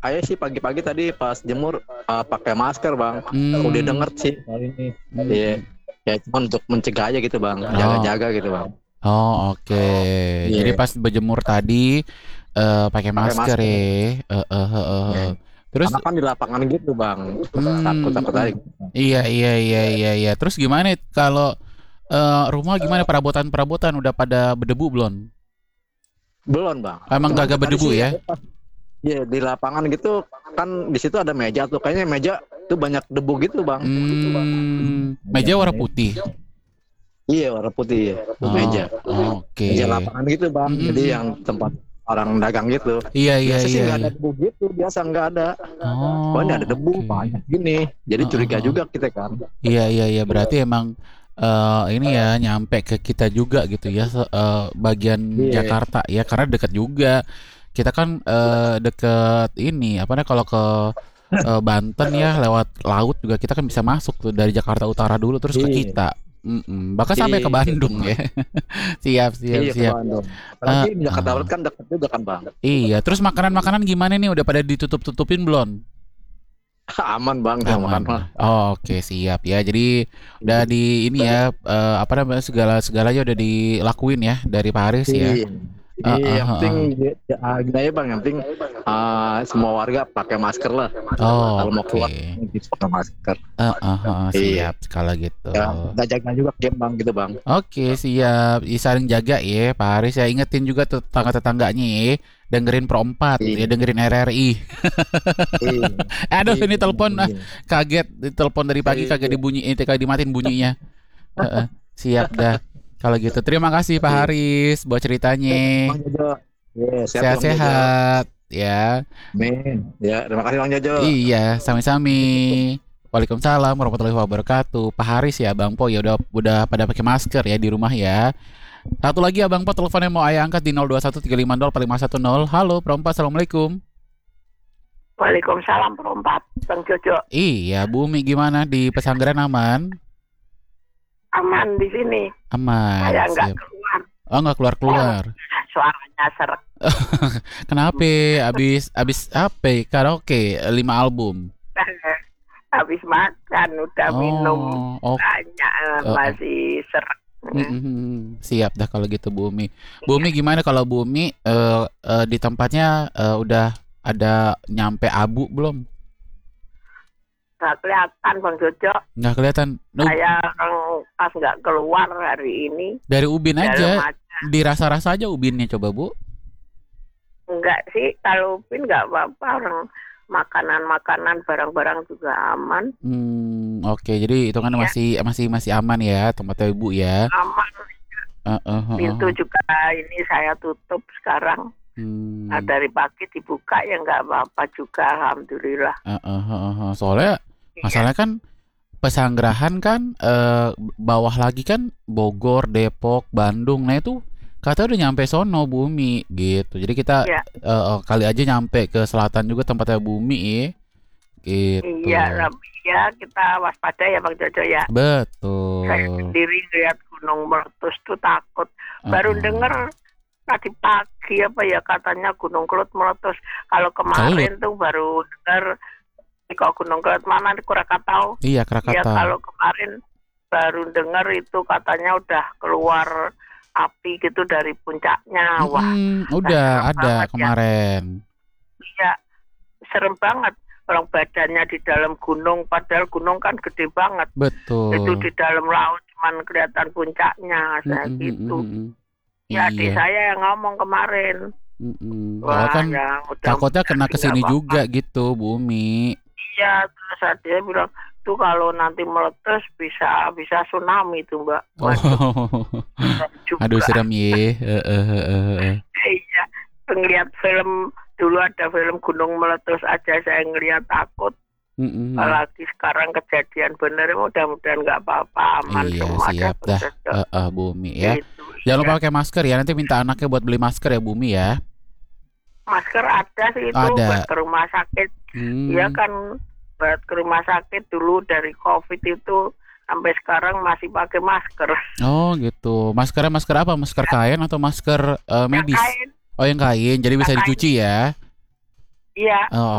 Ayo sih pagi-pagi tadi pas jemur pakai masker bang. Udah Hmm. denger sih kali ini. Iya. Hmm. Ya cuma untuk mencegah aja gitu bang, Oh. jaga-jaga gitu bang. Oh, oke. Jadi Iya. pas berjemur tadi pakai Pakai masker masker. ya. Iya. Terus Karena kan di lapangan gitu bang. Takut-takut aja. iya iya iya iya iya. Terus gimana kalau rumah gimana perabotan-perabotan udah pada berdebu belum? Belum bang. Emang Cuman gak tadi berdebu sih ya? ada pas. Iya di lapangan gitu kan di situ ada meja tuh. Kayaknya meja tuh banyak debu gitu bang. Meja warna Mejanya. putih. Iya warna putih ya. Meja. Oh, oke. Meja lapangan gitu bang. Jadi Mm-mm. yang tempat orang dagang gitu. Iya iya Biasa sih iya nggak iya. ada debu gitu. Biasa nggak ada. Oh ini Oh, ada debu oke. banyak gini. Jadi Heeh, curiga heeh. juga kita kan. Iya iya iya berarti emang ini ya nyampe ke kita juga gitu ya bagian Iya. Jakarta ya karena dekat juga. Kita kan deket ini apa namanya kalau ke Banten ya lewat laut juga kita kan bisa masuk tuh dari Jakarta Utara dulu terus ke Iya. kita. Mm-mm. Bahkan sampai ke Iya Bandung benar. ya. Siap siap Iya ke siap. Bandung. Apalagi Eh, di Jakarta eh. Barat kan dekat juga kan bang. Iya, terus makanan-makanan gimana nih? Udah pada ditutup-tutupin belum? Aman bang sama Aman makan mah. lah. Oh, oke, siap ya. Jadi udah di ini Udah. ya apa namanya segala-segalanya udah dilakuin ya dari Pak Haris ya. Iya. Iya, yang penting Heeh. gini aja bang, yang penting semua warga pakai masker lah. Oh, Kalau mau keluar oke. bisa pakai masker. Iya, Siap skala gitu. ya kita jaga juga game bang gitu bang. Oke, siap. Saling jaga ya, Pak Haris ya. Ingetin juga tuh tetangga-tetangganya ya. Dengerin Pro 4 ya, Iya, dengerin RRI. iya, Aduh, iya, ini telepon iya. kaget. Telepon dari pagi kagak Iya, dibunyiin, kagak dimatiin bunyinya. Heeh, siap dah. Kalau gitu, terima kasih Pak iya. Haris buat ceritanya. Bang Jojo. Iya, siap bang Jojo. Sehat-sehat ya. Amin. Ya, terima kasih bang Jojo. Iya, sami-sami. Waalaikumsalam warahmatullahi wabarakatuh. Pak Haris ya, Bang Po ya udah pada pakai masker ya di rumah ya. Satu lagi Abang Po teleponnya mau ayah angkat di 0213504510. Halo, Perompak, Assalamualaikum. Waalaikumsalam perempat, Bang Jojo. Iya, Bumi gimana di pesanggeran aman? Aman di sini. Aman, Saya nggak siap. keluar. Oh, nggak keluar-keluar. Suaranya serak. Kenapa? Abis apa? Karaoke 5 album. Habis makan, udah minum Oh, oh, banyak, oh. masih serak. Siap dah kalau gitu Bumi. Bumi gimana kalau Bumi di tempatnya udah ada nyampe abu belum? Nggak kelihatan Bang Jojo. Nggak kelihatan. Saya pas nggak keluar hari ini. Dari ubin Dalam aja, aja. dirasa-rasa aja ubinnya coba Bu. Enggak sih, kalau pin nggak apa-apa. Orang makanan-makanan, barang-barang juga aman. Oke, jadi itu kan Iya, masih aman ya tempatnya Ibu ya. aman. Pintu juga ini saya tutup sekarang. Nah, dari pagi dibuka ya nggak apa-apa juga, alhamdulillah. Soalnya Iya, masalahnya kan Pesanggerahan kan bawah lagi kan Bogor, Depok, Bandung. Nah itu katanya udah nyampe sono Bumi gitu. Jadi kita iya, kali aja nyampe ke selatan juga tempatnya Bumi ya. iya, Gitu. ya kita waspada ya Bang Jojo ya. Saya Betul. sendiri lihat gunung meletus tuh takut. Baru Heeh. dengar tadi pagi apa ya katanya Gunung Kelut meletus. Kalau Kelut. kemarin tuh baru dengar kok Gunung Kelut mana di Krakatau. Iya, Ya Krakatau. kalau kemarin baru dengar itu katanya udah keluar api gitu dari puncaknya. Wah, serem Udah ada banget ya. kemarin. Iya, serem banget. Orang badannya di dalam gunung, padahal gunung kan gede banget. Itu Betul. di dalam laut cuman kelihatan puncaknya, saya gitu. Ya adik Iya. saya yang ngomong kemarin. Soalnya Wah, kan ya takutnya mudah-mudahan kena sih nggak kesini apa-apa. juga gitu Bumi. Iya, terus dia bilang tuh kalau nanti meletus bisa tsunami tuh Mbak. Waduh, Oh. serem Aduh juga. serem ye. Iya, ngeliat film dulu ada film gunung meletus aja saya ngeliat takut. Apalagi sekarang kejadian bener, mudah-mudahan nggak apa-apa, aman Iya semua siap ada dah. Bang. Bumi ya. Itu Jangan lupa iya. pakai masker ya. Nanti minta anaknya buat beli masker ya Bumi ya. Masker ada sih itu buat Ada. ke rumah sakit. Iya Hmm. kan buat ke rumah sakit dulu dari COVID itu sampai sekarang masih pakai masker. Oh gitu. Maskernya masker apa? Masker kain atau masker Yang medis? kain, Oh yang kain. Jadi yang bisa kain. dicuci ya. Iya. Oh